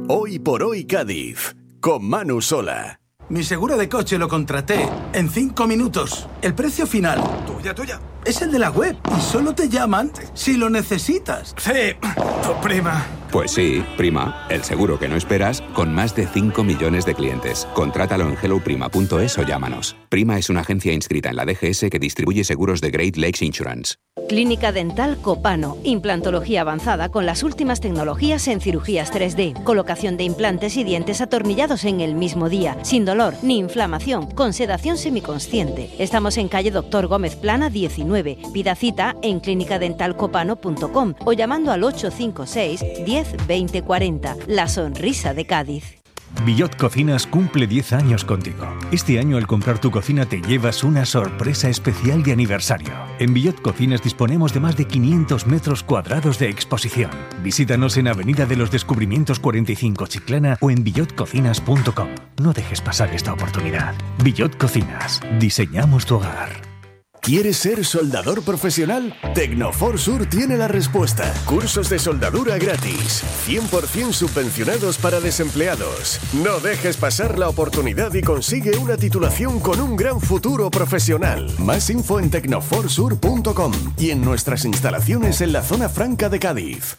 Hoy por hoy Cádiz, con Manu Sola. Mi seguro de coche lo contraté en 5 minutos. El precio final. Tuya. Es el de la web y solo te llaman si lo necesitas. Sí, tu prima. Pues sí, Prima, el seguro que no esperas con más de 5 millones de clientes. Contrátalo en helloprima.es o llámanos. Prima es una agencia inscrita en la DGS que distribuye seguros de Great Lakes Insurance. Clínica Dental Copano. Implantología avanzada con las últimas tecnologías en cirugías 3D. Colocación de implantes y dientes atornillados en el mismo día. Sin dolor ni inflamación. Con sedación semiconsciente. Estamos en calle Doctor Gómez Plana 19. Pida cita en clinicadentalcopano.com o llamando al 856 10 20 40. La sonrisa de Cádiz. Villot Cocinas cumple 10 años contigo. Este año al comprar tu cocina te llevas una sorpresa especial de aniversario. En Villot Cocinas disponemos de más de 500 metros cuadrados de exposición. Visítanos en Avenida de los Descubrimientos 45 Chiclana o en villotcocinas.com. No dejes pasar esta oportunidad. Villot Cocinas. Diseñamos tu hogar. ¿Quieres ser soldador profesional? Tecnofor Sur tiene la respuesta. Cursos de soldadura gratis, 100% subvencionados para desempleados. No dejes pasar la oportunidad y consigue una titulación con un gran futuro profesional. Más info en tecnoforsur.com y en nuestras instalaciones en la zona franca de Cádiz.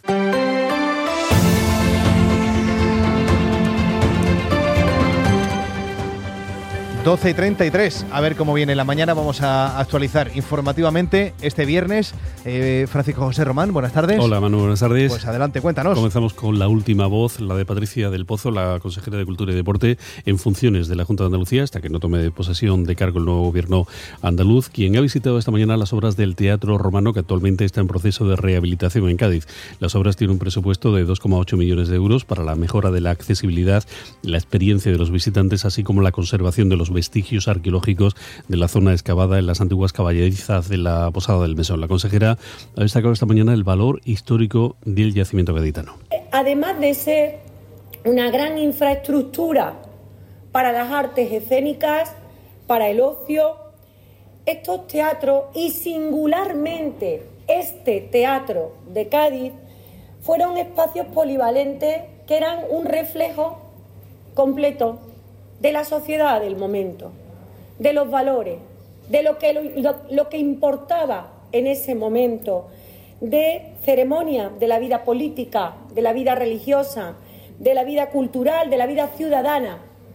Doce y 33, a ver cómo viene la mañana. Vamos a actualizar informativamente este viernes. Francisco José Román, buenas tardes. Hola Manu, buenas tardes. Pues adelante, cuéntanos. Comenzamos con la última voz, la de Patricia del Pozo, la consejera de Cultura y Deporte en funciones de la Junta de Andalucía, hasta que no tome posesión de cargo el nuevo gobierno andaluz, quien ha visitado esta mañana las obras del Teatro Romano, que actualmente está en proceso de rehabilitación en Cádiz. Las obras tienen un presupuesto de 2,8 millones de euros para la mejora de la accesibilidad, la experiencia de los visitantes, así como la conservación de los vestigios arqueológicos de la zona excavada en las antiguas caballerizas de la Posada del Mesón. La consejera ha destacado esta mañana el valor histórico del yacimiento gaditano. Además de ser una gran infraestructura para las artes escénicas, para el ocio, estos teatros y singularmente este teatro de Cádiz fueron espacios polivalentes que eran un reflejo completo de la sociedad del momento, de los valores, de lo que importaba en ese momento, de ceremonia, de la vida política, de la vida religiosa, de la vida cultural, de la vida ciudadana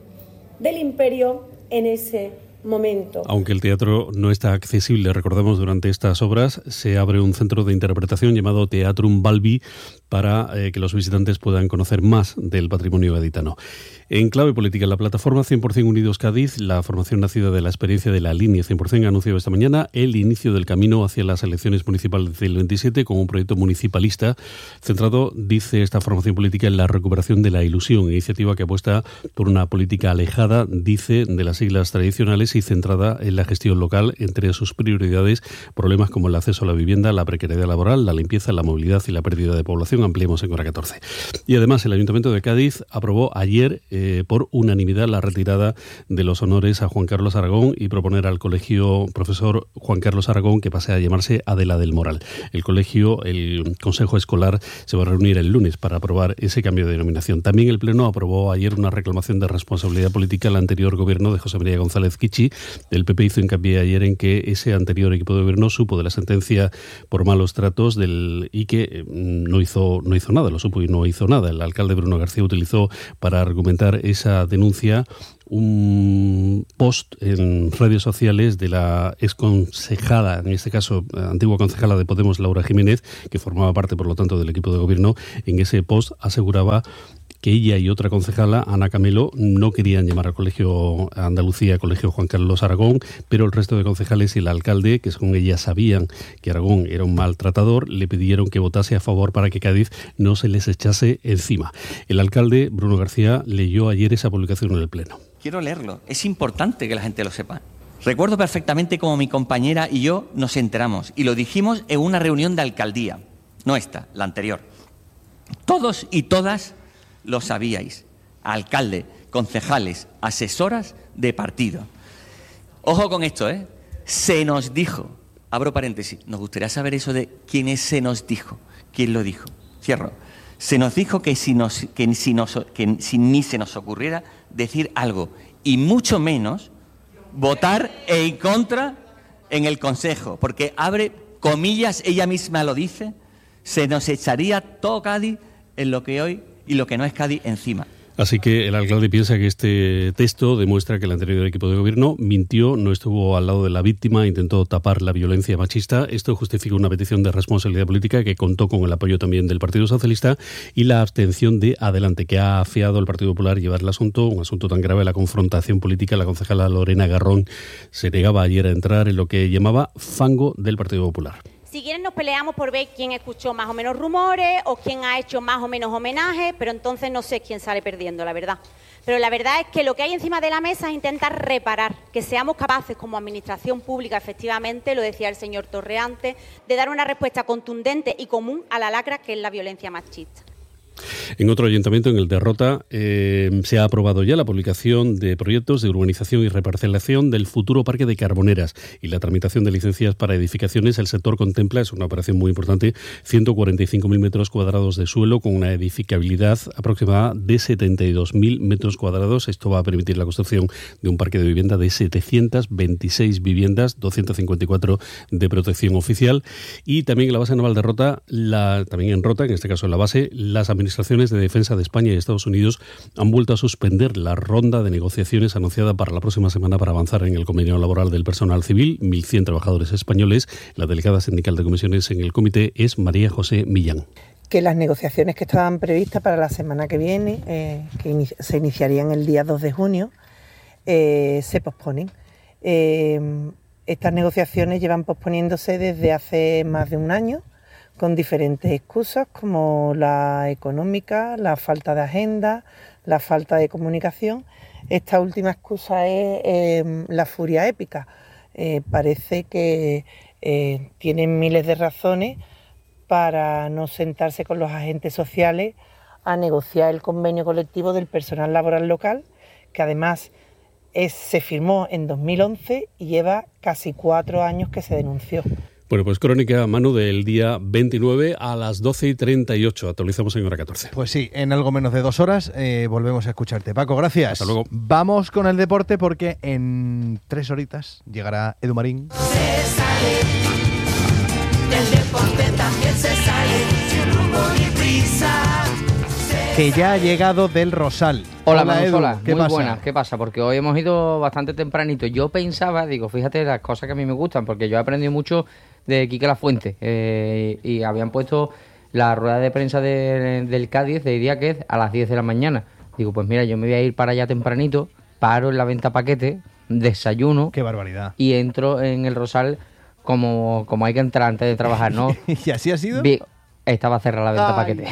del imperio en ese momento. Aunque el teatro no está accesible, recordemos, durante estas obras, se abre un centro de interpretación llamado Teatrum Balbi para que los visitantes puedan conocer más del patrimonio gaditano. En clave política, la plataforma 100% Unidos Cádiz, la formación nacida de la experiencia de la línea 100%, ha anunciado esta mañana el inicio del camino hacia las elecciones municipales del 27 con un proyecto municipalista centrado, dice esta formación política, en la recuperación de la ilusión, iniciativa que apuesta por una política alejada, dice, de las siglas tradicionales y centrada en la gestión local, entre sus prioridades problemas como el acceso a la vivienda, la precariedad laboral, la limpieza, la movilidad y la pérdida de población. Ampliemos en Hora 14. Y además el Ayuntamiento de Cádiz aprobó ayer por unanimidad la retirada de los honores a Juan Carlos Aragón y proponer al colegio profesor Juan Carlos Aragón que pase a llamarse Adela del Moral. El Consejo Escolar se va a reunir el lunes para aprobar ese cambio de denominación. También el Pleno aprobó ayer una reclamación de responsabilidad política al anterior gobierno de José María González Kichi. El PP hizo hincapié ayer en que ese anterior equipo de gobierno supo de la sentencia por malos tratos y que no hizo nada, lo supo y no hizo nada. El alcalde Bruno García utilizó para argumentar esa denuncia un post en redes sociales de la exconcejala, en este caso antigua concejala de Podemos, Laura Jiménez, que formaba parte por lo tanto del equipo de gobierno. En ese post aseguraba que ella y otra concejala, Ana Camelo, no querían llamar al Colegio Andalucía Colegio Juan Carlos Aragón, pero el resto de concejales y el alcalde, que según ella sabían que Aragón era un maltratador, le pidieron que votase a favor para que Cádiz no se les echase encima. El alcalde, Bruno García, leyó ayer esa publicación en el Pleno. Quiero leerlo, es importante que la gente lo sepa. Recuerdo perfectamente cómo mi compañera y yo nos enteramos y lo dijimos en una reunión de alcaldía, no esta, la anterior. Todos y todas lo sabíais, alcalde, concejales, asesoras de partido. Ojo con esto, se nos dijo, abro paréntesis, nos gustaría saber eso de quién se nos dijo, quién lo dijo, cierro. se nos dijo que ni se nos ocurriera decir algo, y mucho menos votar en contra en el Consejo, porque abre comillas, ella misma lo dice, se nos echaría todo Cádiz en lo que hoy y lo que no es Cádiz encima. Así que el alcalde piensa que este texto demuestra que el anterior equipo de gobierno mintió, no estuvo al lado de la víctima, intentó tapar la violencia machista. Esto justifica una petición de responsabilidad política que contó con el apoyo también del Partido Socialista y la abstención de Adelante, que ha afiado al Partido Popular llevar el asunto, un asunto tan grave, la confrontación política. La concejala Lorena Garrón se negaba ayer a entrar en lo que llamaba fango del Partido Popular. Si quieren nos peleamos por ver quién escuchó más o menos rumores o quién ha hecho más o menos homenajes, pero entonces no sé quién sale perdiendo, la verdad. Pero la verdad es que lo que hay encima de la mesa es intentar reparar, que seamos capaces como administración pública, efectivamente, lo decía el señor Torreante, de dar una respuesta contundente y común a la lacra que es la violencia machista. En otro ayuntamiento, en el de Rota, se ha aprobado ya la publicación de proyectos de urbanización y reparcelación del futuro parque de Carboneras y la tramitación de licencias para edificaciones. El sector contempla, es una operación muy importante, 145.000 metros cuadrados de suelo con una edificabilidad aproximada de 72.000 metros cuadrados. Esto va a permitir la construcción de un parque de vivienda de 726 viviendas, 254 de protección oficial. Y también en la base naval de Rota, también en Rota, en este caso en la base, las administraciones de defensa de España y Estados Unidos han vuelto a suspender la ronda de negociaciones anunciada para la próxima semana para avanzar en el convenio laboral del personal civil, 1.100 trabajadores españoles. La delegada sindical de comisiones en el comité es María José Millán. Que las negociaciones que estaban previstas para la semana que viene, que se iniciarían el día 2 de junio, se posponen. Estas negociaciones llevan posponiéndose desde hace más de un año, con diferentes excusas como la económica, la falta de agenda, la falta de comunicación. Esta última excusa es la furia épica. Parece que tienen miles de razones para no sentarse con los agentes sociales a negociar el convenio colectivo del personal laboral local, que además se firmó en 2011 y lleva casi 4 años que se denunció. Bueno, pues crónica, Manu, del día 29 a las 12:38. Actualizamos en hora 14. Pues sí, en algo menos de 2 horas volvemos a escucharte. Paco, gracias. Hasta luego. Vamos con el deporte porque en 3 horitas llegará Edu Marín. Se sale del deporte, también se sale sin rumbo ni prisa. Que ya ha llegado del Rosal. Hola, Manu, Edu. hola. ¿Qué muy pasa? buenas. ¿Qué pasa? Porque hoy hemos ido bastante tempranito. Yo pensaba, fíjate las cosas que a mí me gustan, porque yo he aprendido mucho de Quique Lafuente y habían puesto la rueda de prensa del Cádiz de Idiáquez a las 10 de la mañana. Digo, pues mira, yo me voy a ir para allá tempranito, paro en la venta paquete, desayuno. ¡Qué barbaridad! Y entro en el Rosal como hay que entrar antes de trabajar, ¿no? ¿Y así ha sido? Estaba cerrada la venta paquete.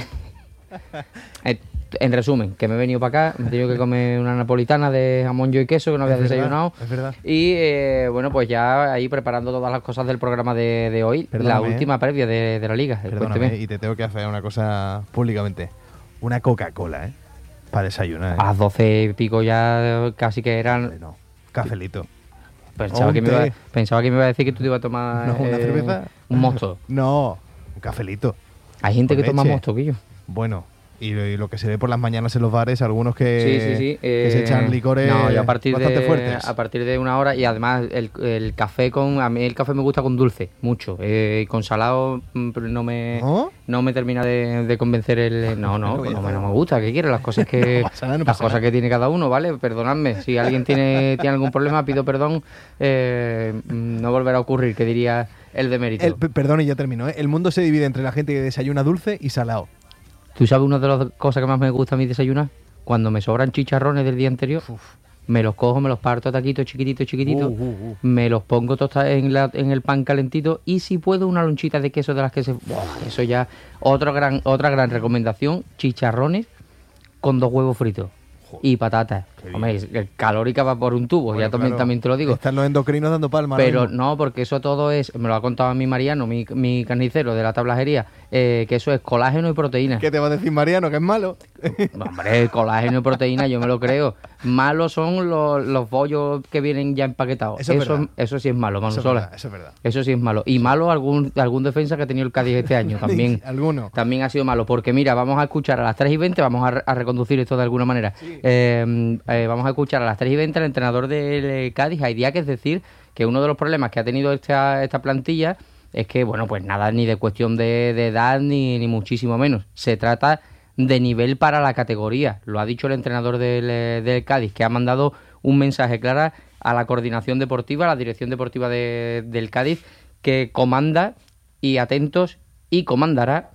En resumen, que me he venido para acá, me he tenido que comer una napolitana de jamón, yo y queso, que no había desayunado. Es verdad. Y bueno, pues ya ahí preparando todas las cosas del programa de hoy, la última previa de la Liga. Perdóname, y te tengo que hacer una cosa públicamente. Una Coca-Cola, para desayunar. A las 12 y pico ya casi que eran... No, cafelito. Pensaba que me iba a decir que tú te ibas a tomar... No, ¿una cerveza? Un mosto. No, un cafelito. Hay gente que toma mosto, Guillo. Bueno... Y lo que se ve por las mañanas en los bares, algunos que, sí. que se echan licores bastante fuertes. A partir de 1 hora, y además el café a mí el café me gusta con dulce, mucho. Con salado no me termina de convencer no me gusta. ¿Qué quieres? Las cosas que las cosas que tiene cada uno, ¿vale? Perdonadme. Si alguien tiene algún problema, pido perdón. No volverá a ocurrir, que diría el de mérito. Perdón, y ya termino. El mundo se divide entre la gente que desayuna dulce y salado. ¿Tú sabes una de las cosas que más me gusta a mí desayunar? Cuando me sobran chicharrones del día anterior, me los cojo, me los parto a taquitos chiquititos, me los pongo tostados en el pan calentito y si puedo una lonchita de queso de las que se... Eso ya, otra gran recomendación, chicharrones con 2 huevos fritos y patatas. Hombre, calórica va por un tubo, bueno, ya también te lo digo. Están los endocrinos dando palmas. Pero no, porque eso todo es, me lo ha contado a mí Mariano, mi carnicero de la tablajería, que eso es colágeno y proteína. ¿Qué te va a decir Mariano, que es malo? No, hombre, colágeno y proteína yo me lo creo. Malos son los bollos que vienen ya empaquetados. Eso sí es malo, Manu Sola. Eso es verdad. Eso sí es malo. Y malo algún defensa que ha tenido el Cádiz este año también. ¿Alguno? También ha sido malo, porque mira, vamos a escuchar a las 3:20, vamos a reconducir esto de alguna manera. Sí. Vamos a escuchar a las 3:20 al entrenador del Cádiz, Aidiak, es decir, que uno de los problemas que ha tenido esta plantilla es que, bueno, pues nada, ni de cuestión de edad, ni muchísimo menos. Se trata de nivel para la categoría. Lo ha dicho el entrenador del Cádiz, que ha mandado un mensaje claro a la coordinación deportiva, a la dirección deportiva del Cádiz, que comanda y atentos y comanda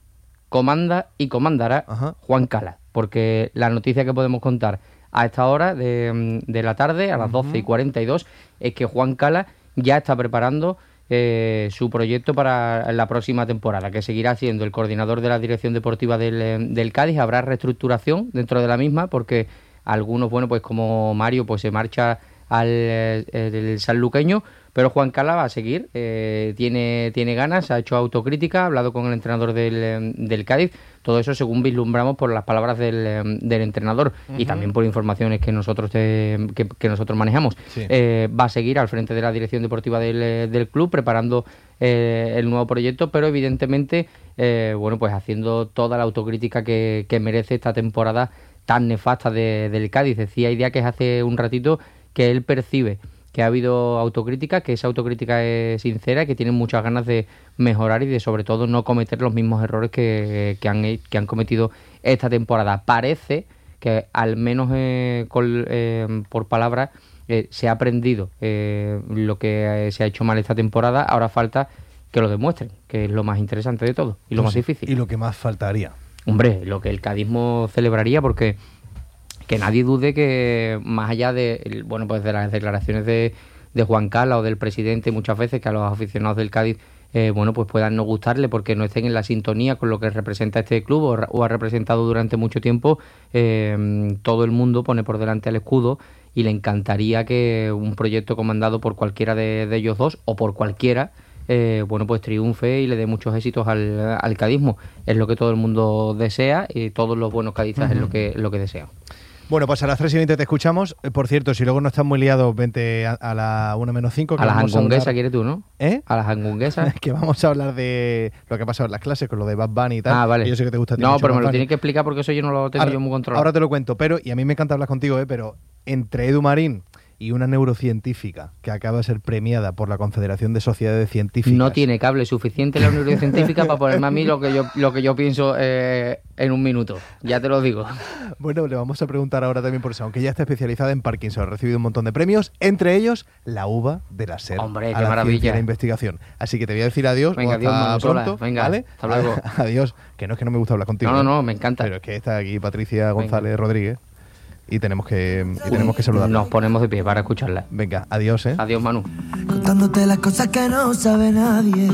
y comandará Juan Cala, porque la noticia que podemos contar a esta hora de la tarde, a las 12:42, es que Juan Cala ya está preparando su proyecto para la próxima temporada, que seguirá siendo el coordinador de la dirección deportiva del Cádiz. Habrá reestructuración dentro de la misma, porque algunos, bueno, pues como Mario, pues se marcha al sanluqueño, pero Juan Cala va a seguir, tiene ganas, ha hecho autocrítica, ha hablado con el entrenador del Cádiz, todo eso según vislumbramos por las palabras del entrenador y también por informaciones que nosotros manejamos. Sí. Va a seguir al frente de la dirección deportiva del club preparando el nuevo proyecto, pero evidentemente bueno, pues haciendo toda la autocrítica que merece esta temporada tan nefasta del Cádiz. Decía Idea que hace un ratito que él percibe que ha habido autocrítica, que esa autocrítica es sincera, que tienen muchas ganas de mejorar y de, sobre todo, no cometer los mismos errores que han cometido esta temporada. Parece que, al menos por palabras, se ha aprendido lo que se ha hecho mal esta temporada. Ahora falta que lo demuestren, que es lo más interesante de todo y lo más difícil. Y lo que más faltaría. Hombre, lo que el cadismo celebraría, porque que nadie dude que, más allá de, bueno, pues de las declaraciones de Juan Cala o del presidente, muchas veces que a los aficionados del Cádiz bueno, pues puedan no gustarle porque no estén en la sintonía con lo que representa este club o ha representado durante mucho tiempo, todo el mundo pone por delante al escudo y le encantaría que un proyecto comandado por cualquiera de ellos dos o por cualquiera bueno, pues triunfe y le dé muchos éxitos al cadismo. Es lo que todo el mundo desea y todos los buenos cadistas es lo que desean. Bueno, pues a las 3:20 te escuchamos. Por cierto, si luego no estás muy liado, vente a la 1:05. A la jangunguesa quieres tú, ¿no? A la jangunguesa. Que vamos a hablar de lo que ha pasado en las clases con lo de Bad Bunny y tal. Ah, vale. Yo sé que te gusta. No, pero me lo tienes que explicar porque eso yo no lo tengo yo muy controlado. Ahora te lo cuento, pero, y a mí me encanta hablar contigo, pero entre Edu Marín y una neurocientífica que acaba de ser premiada por la Confederación de Sociedades Científicas. No tiene cable suficiente la neurocientífica para ponerme a mí lo que yo pienso en un minuto. Ya te lo digo. Bueno, le vamos a preguntar ahora también por eso, aunque ya está especializada en Parkinson, ha recibido un montón de premios, entre ellos la uva de la SER. Hombre, qué maravilla. Ciencia y la investigación. Así que te voy a decir adiós. Venga, adiós, Manu Sola. Venga, ¿vale? Hasta luego. Adiós. Que no es que no me gusta hablar contigo. No, me encanta. Pero es que está aquí Patricia González Rodríguez. Y tenemos que saludarla. Nos ponemos de pie para escucharla. Venga, adiós, Adiós, Manu. Contándote las cosas que no sabe nadie.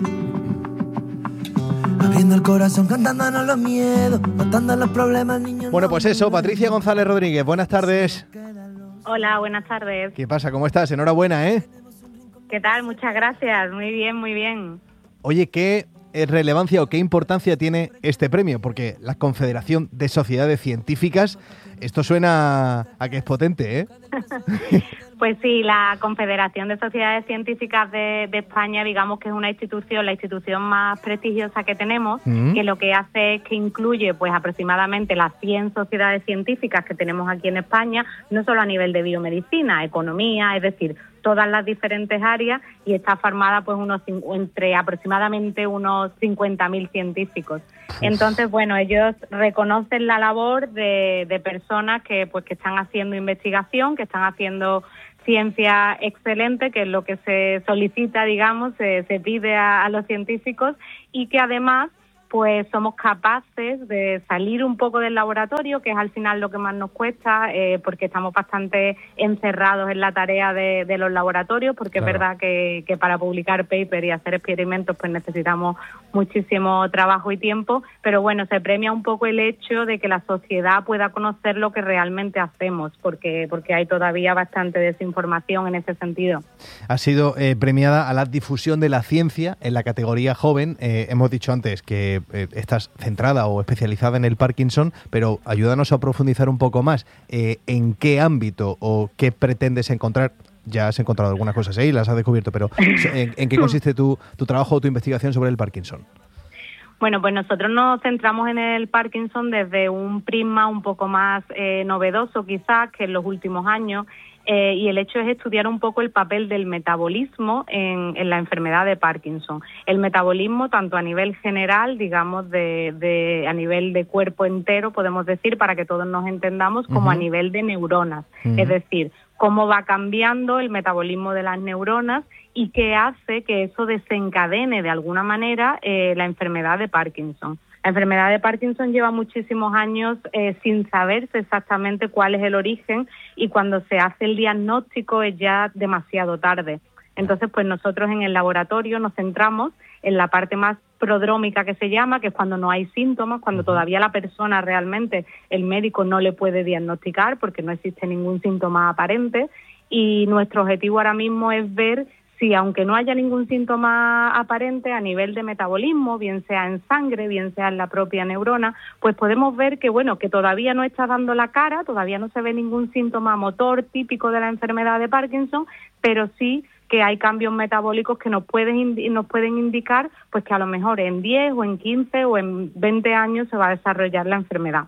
Abriendo el corazón, cantándonos los miedos, matando los problemas, niños. Bueno, pues eso, Patricia González Rodríguez, buenas tardes. Hola, buenas tardes. ¿Qué pasa? ¿Cómo estás? Enhorabuena, ¿eh? ¿Qué tal? Muchas gracias. Muy bien, muy bien. Oye, ¿qué relevancia o qué importancia tiene este premio? Porque la Confederación de Sociedades Científicas, esto suena a que es potente, ¿eh? Pues sí, la Confederación de Sociedades Científicas de España, digamos que es una institución, la institución más prestigiosa que tenemos, que lo que hace es que incluye pues aproximadamente las 100 sociedades científicas que tenemos aquí en España, no solo a nivel de biomedicina, economía, es decir, todas las diferentes áreas, y está formada pues entre aproximadamente unos 50.000 científicos. Entonces, bueno, ellos reconocen la labor de personas que están haciendo investigación, que están haciendo ciencia excelente, que es lo que se solicita, digamos, se pide a los científicos, y que además pues somos capaces de salir un poco del laboratorio, que es al final lo que más nos cuesta, porque estamos bastante encerrados en la tarea de los laboratorios, porque claro, es verdad que para publicar paper y hacer experimentos pues necesitamos muchísimo trabajo y tiempo, pero bueno, se premia un poco el hecho de que la sociedad pueda conocer lo que realmente hacemos, porque hay todavía bastante desinformación en ese sentido. Ha sido premiada a la difusión de la ciencia en la categoría joven. Hemos dicho antes que estás centrada o especializada en el Parkinson, pero ayúdanos a profundizar un poco más. ¿En qué ámbito o qué pretendes encontrar? Ya has encontrado algunas cosas ahí, las has descubierto, pero ¿en qué consiste tu trabajo o tu investigación sobre el Parkinson? Bueno, pues nosotros nos centramos en el Parkinson desde un prisma un poco más novedoso quizás que en los últimos años, y el hecho es estudiar un poco el papel del metabolismo en la enfermedad de Parkinson. El metabolismo tanto a nivel general, digamos, a nivel de cuerpo entero, podemos decir, para que todos nos entendamos, como a nivel de neuronas. Es decir, cómo va cambiando el metabolismo de las neuronas y qué hace que eso desencadene de alguna manera la enfermedad de Parkinson. La enfermedad de Parkinson lleva muchísimos años sin saberse exactamente cuál es el origen, y cuando se hace el diagnóstico es ya demasiado tarde. Entonces, pues nosotros en el laboratorio nos centramos en la parte más prodrómica que se llama, que es cuando no hay síntomas, cuando todavía la persona realmente, el médico no le puede diagnosticar porque no existe ningún síntoma aparente, y nuestro objetivo ahora mismo es ver si, aunque no haya ningún síntoma aparente a nivel de metabolismo, bien sea en sangre, bien sea en la propia neurona, pues podemos ver que, bueno, que todavía no está dando la cara, todavía no se ve ningún síntoma motor típico de la enfermedad de Parkinson, pero sí que hay cambios metabólicos que nos pueden indicar pues que a lo mejor en 10 o en 15 o en 20 años se va a desarrollar la enfermedad.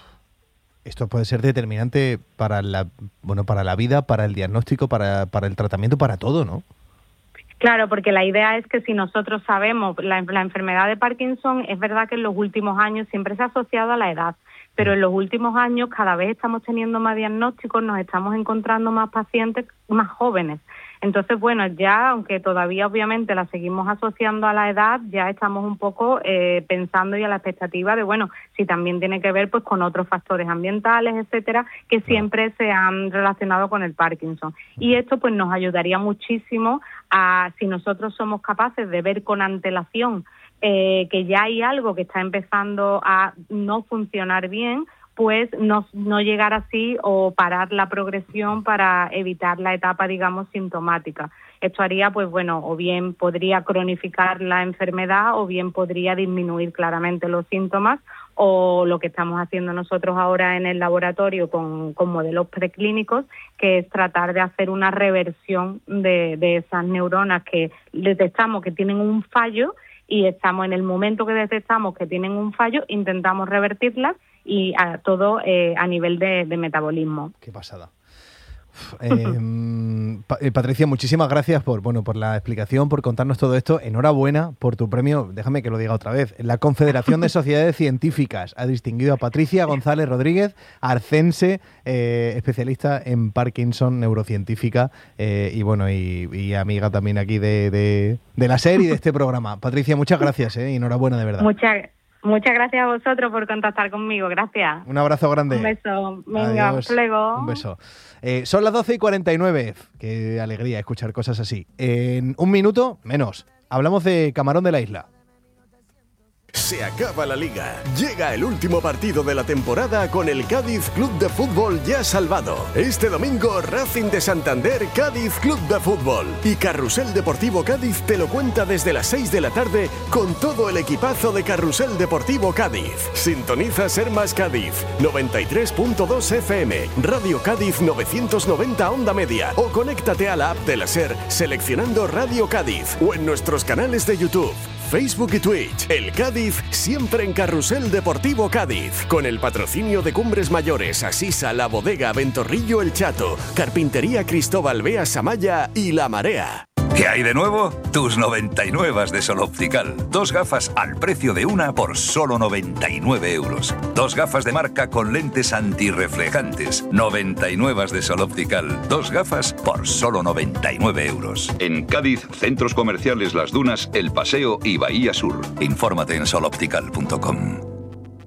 Esto puede ser determinante para la vida, para el diagnóstico, para el tratamiento, para todo, ¿no? Claro, porque la idea es que si nosotros sabemos la enfermedad de Parkinson, es verdad que en los últimos años siempre se ha asociado a la edad, pero en los últimos años cada vez estamos teniendo más diagnósticos, nos estamos encontrando más pacientes más jóvenes. Entonces, bueno, ya, aunque todavía obviamente la seguimos asociando a la edad, ya estamos un poco pensando y a la expectativa de, bueno, si también tiene que ver pues con otros factores ambientales, etcétera, que siempre se han relacionado con el Parkinson. Y esto pues nos ayudaría muchísimo a, si nosotros somos capaces de ver con antelación que ya hay algo que está empezando a no funcionar bien, pues no llegar así o parar la progresión para evitar la etapa, digamos, sintomática. Esto haría, pues bueno, o bien podría cronificar la enfermedad o bien podría disminuir claramente los síntomas, o lo que estamos haciendo nosotros ahora en el laboratorio con modelos preclínicos, que es tratar de hacer una reversión de esas neuronas que detectamos que tienen un fallo, y estamos en el momento que detectamos que tienen un fallo, intentamos revertirlas, y todo a nivel de metabolismo. Qué pasada. Patricia, muchísimas gracias por la explicación, por contarnos todo esto. Enhorabuena por tu premio. Déjame que lo diga otra vez. La Confederación de Sociedades Científicas ha distinguido a Patricia González Rodríguez, arcense, especialista en Parkinson, neurocientífica, y amiga también aquí de la serie y de este programa. Patricia, muchas gracias, y enhorabuena de verdad. Muchas gracias a vosotros por contactar conmigo. Gracias. Un abrazo grande. Un beso. Venga, hasta luego. Un beso. Son las 12:49. Qué alegría escuchar cosas así. En un minuto, menos, hablamos de Camarón de la Isla. Se acaba la Liga. Llega el último partido de la temporada con el Cádiz Club de Fútbol ya salvado. Este domingo, Racing de Santander, Cádiz Club de Fútbol. Y Carrusel Deportivo Cádiz te lo cuenta desde las 6 de la tarde con todo el equipazo de Carrusel Deportivo Cádiz. Sintoniza Ser Más Cádiz, 93.2 FM, Radio Cádiz 990 Onda Media, o conéctate a la app de la Ser seleccionando Radio Cádiz, o en nuestros canales de YouTube, Facebook y Twitch. El Cádiz siempre en Carrusel Deportivo Cádiz, con el patrocinio de Cumbres Mayores, Asisa, La Bodega, Ventorrillo El Chato, Carpintería Cristóbal Bea Samaya y La Marea. ¿Qué hay de nuevo? Tus 99 de Sol Optical. 2 gafas al precio de una por solo 99 euros. 2 gafas de marca con lentes antirreflejantes. 99 de Sol Optical. 2 gafas por solo 99 euros. En Cádiz, centros comerciales Las Dunas, El Paseo y Bahía Sur. Infórmate en soloptical.com.